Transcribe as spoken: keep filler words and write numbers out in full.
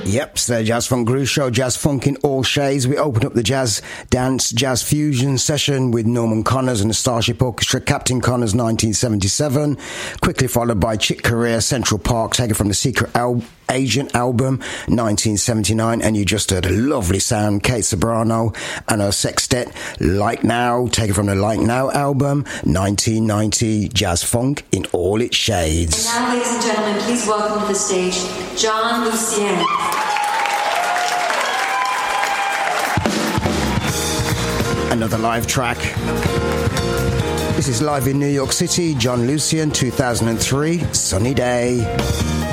Yep, it's the Jazz Funk Groove Show, Jazz Funk in all shades. We opened up the jazz dance, jazz fusion session with Norman Connors and the Starship Orchestra, Captain Connors, nineteen seventy-seven. Quickly followed by Chick Corea, Central Park, taken from the Secret Al- Agent album, nineteen seventy-nine. And you just heard a lovely sound, Kate Sobrano and her sextet, Like Now, taken from the Like Now album, nineteen ninety. Jazz Funk in all its shades. And now, ladies and gentlemen, please welcome to the stage John Lucien. Another live track. This is live in New York City, John Lucien, two thousand three, Sunny Day.